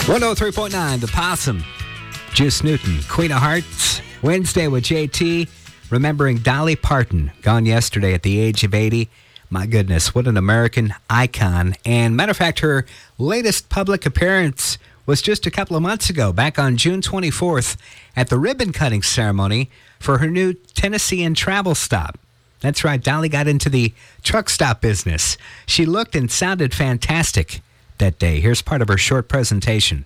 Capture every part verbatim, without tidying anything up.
one oh three point nine, The Possum. Juice Newton, Queen of Hearts. Wednesday with J T, remembering Dolly Parton, gone yesterday at the age of eighty. My goodness, what an American icon. And matter of fact, her latest public appearance was just a couple of months ago, back on June twenty-fourth, at the ribbon-cutting ceremony for her new Tennessean travel stop. That's right, Dolly got into the truck stop business. She looked and sounded fantastic that day. Here's part of her short presentation.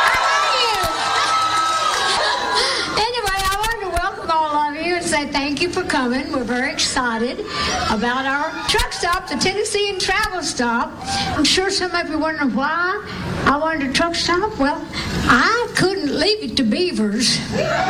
Say thank you for coming. We're very excited about our truck stop, the Tennessean Travel Stop. I'm sure some of you wondering why I wanted a truck stop. Well, I couldn't leave it to beavers.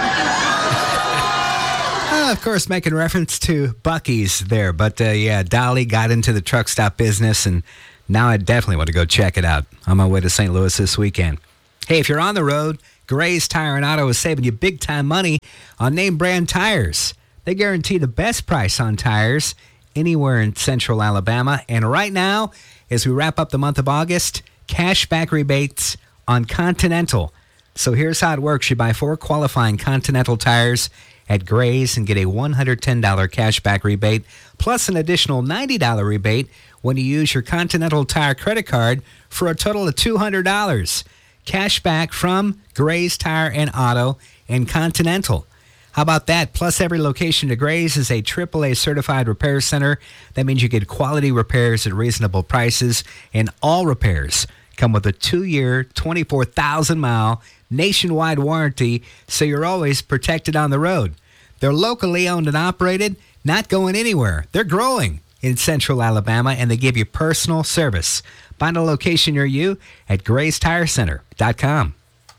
Uh, of course, making reference to Buc-ee's there. But, uh, yeah, Dolly got into the truck stop business, and now I definitely want to go check it out on my way to Saint Louis this weekend. Hey, if you're on the road, Gray's Tire and Auto is saving you big-time money on name brand tires. They guarantee the best price on tires anywhere in central Alabama. And right now, as we wrap up the month of August, cash back rebates on Continental. So here's how it works. You buy four qualifying Continental tires at Gray's and get a one hundred ten dollars cash back rebate, plus an additional ninety dollars rebate when you use your Continental Tire credit card for a total of two hundred dollars. Cash back from Gray's Tire and Auto and Continental. How about that? Plus, every location to Gray's is a triple A certified repair center. That means you get quality repairs at reasonable prices, and all repairs come with a two-year, twenty-four thousand mile nationwide warranty, so you're always protected on the road. They're locally owned and operated, not going anywhere. They're growing in central Alabama, and they give you personal service. Find a location near you at grays tire center dot com.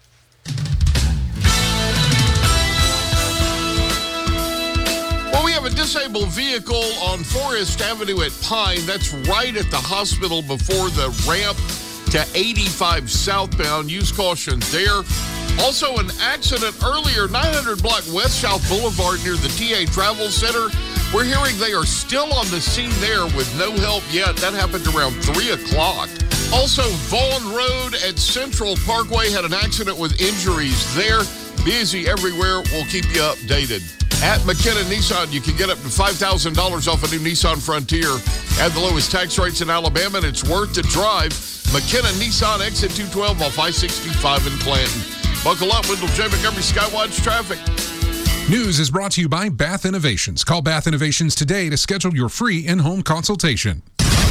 Well, we have a disabled vehicle on Forest Avenue at Pine. That's right at the hospital before the ramp to eighty-five southbound. Use caution there. Also, an accident earlier, nine hundred block West South Boulevard near the T A Travel Center. We're hearing they are still on the scene there with no help yet. That happened around three o'clock. Also, Vaughn Road at Central Parkway had an accident with injuries there. Busy everywhere. We'll keep you updated. At McKenna Nissan, you can get up to five thousand dollars off a new Nissan Frontier at the lowest tax rates in Alabama, and it's worth the drive. McKenna Nissan, exit two twelve off I sixty-five in Clanton. Buckle up, Wendell J. Montgomery Skywatch Traffic. News is brought to you by Bath Innovations. Call Bath Innovations today to schedule your free in-home consultation.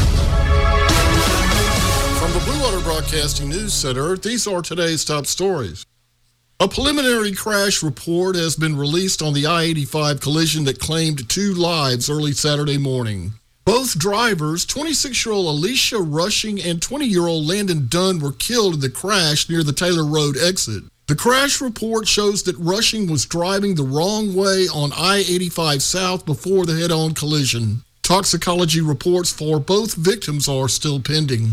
From the Blue Water Broadcasting News Center, these are today's top stories. A preliminary crash report has been released on the I eighty-five collision that claimed two lives early Saturday morning. Both drivers, twenty-six-year-old Alicia Rushing and twenty-year-old Landon Dunn, were killed in the crash near the Taylor Road exit. The crash report shows that Rushing was driving the wrong way on I eighty-five South before the head-on collision. Toxicology reports for both victims are still pending.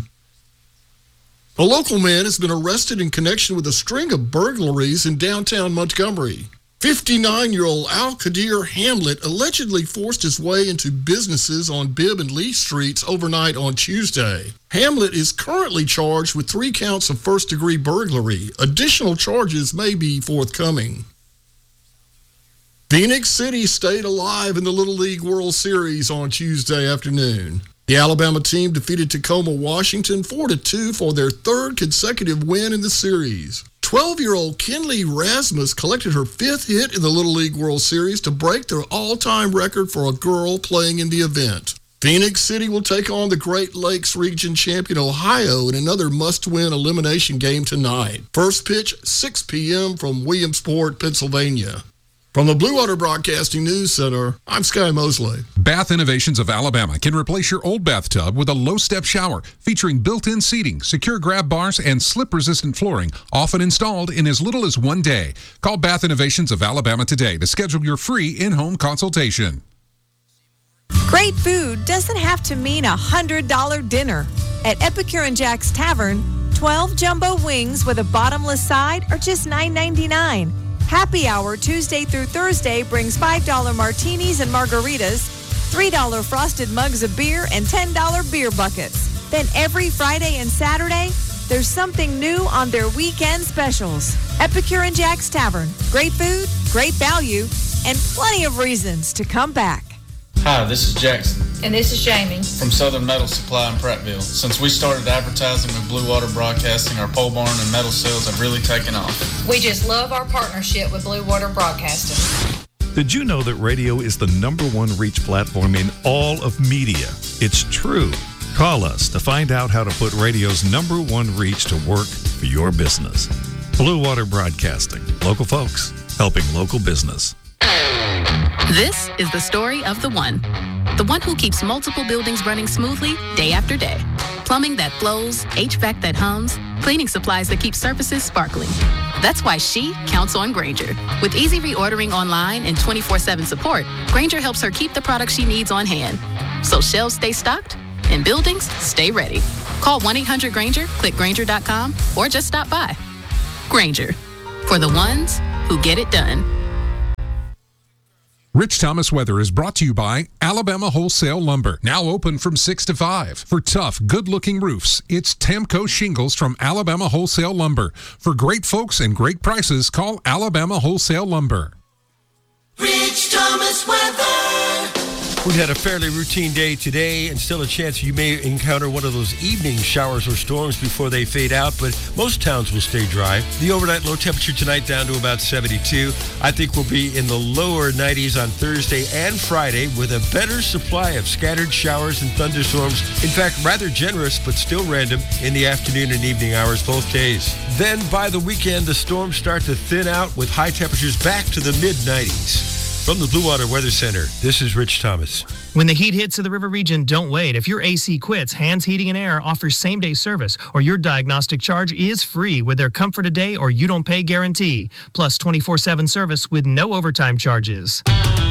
A local man has been arrested in connection with a string of burglaries in downtown Montgomery. fifty-nine-year-old Al-Qadir Hamlet allegedly forced his way into businesses on Bibb and Lee Streets overnight on Tuesday. Hamlet is currently charged with three counts of first-degree burglary. Additional charges may be forthcoming. Phoenix City stayed alive in the Little League World Series on Tuesday afternoon. The Alabama team defeated Tacoma, Washington four to two for their third consecutive win in the series. twelve-year-old Kinley Rasmus collected her fifth hit in the Little League World Series to break their all-time record for a girl playing in the event. Phoenix City will take on the Great Lakes Region champion Ohio in another must-win elimination game tonight. First pitch, six p.m. from Williamsport, Pennsylvania. From the Blue Water Broadcasting News Center, I'm Sky Mosley. Bath Innovations of Alabama can replace your old bathtub with a low-step shower featuring built-in seating, secure grab bars, and slip-resistant flooring, often installed in as little as one day. Call Bath Innovations of Alabama today to schedule your free in-home consultation. Great food doesn't have to mean a one hundred dollars dinner. At Epicure and Jack's Tavern, twelve jumbo wings with a bottomless side are just nine ninety-nine. Happy Hour Tuesday through Thursday brings five dollars martinis and margaritas, three dollars frosted mugs of beer, and ten dollars beer buckets. Then every Friday and Saturday, there's something new on their weekend specials. Epicure and Jack's Tavern. Great food, great value, and plenty of reasons to come back. Hi, this is Jackson. And this is Jamie. From Southern Metal Supply in Prattville. Since we started advertising with Blue Water Broadcasting, our pole barn and metal sales have really taken off. We just love our partnership with Blue Water Broadcasting. Did you know that radio is the number one reach platform in all of media? It's true. Call us to find out how to put radio's number one reach to work for your business. Blue Water Broadcasting. Local folks helping local business. This is the story of the one. The one who keeps multiple buildings running smoothly day after day. Plumbing that flows, H V A C that hums, cleaning supplies that keep surfaces sparkling. That's why she counts on Grainger. With easy reordering online and twenty-four seven support, Grainger helps her keep the products she needs on hand. So shelves stay stocked and buildings stay ready. Call one eight hundred Grainger, click Grainger dot com, or just stop by. Grainger, for the ones who get it done. Rich Thomas Weather is brought to you by Alabama Wholesale Lumber, now open from six to five. For tough, good-looking roofs, it's Tamco Shingles from Alabama Wholesale Lumber. For great folks and great prices, call Alabama Wholesale Lumber. Rich Thomas Weather. We've had a fairly routine day today, and still a chance you may encounter one of those evening showers or storms before they fade out, but most towns will stay dry. The overnight low temperature tonight down to about seventy-two. I think we'll be in the lower nineties on Thursday and Friday with a better supply of scattered showers and thunderstorms. In fact, rather generous, but still random in the afternoon and evening hours both days. Then by the weekend, the storms start to thin out with high temperatures back to the mid nineties. From the Blue Water Weather Center, this is Rich Thomas. When the heat hits to the river region, don't wait. If your A C quits, Hands Heating and Air offers same-day service, or your diagnostic charge is free with their Comfort a Day or You Don't Pay guarantee, plus twenty-four seven service with no overtime charges.